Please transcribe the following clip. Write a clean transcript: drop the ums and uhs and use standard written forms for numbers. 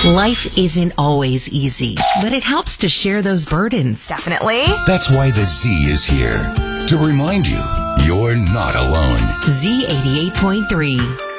Life isn't always easy, but it helps to share those burdens. Definitely. That's why the Z is here to remind you you're not alone. Z88.3.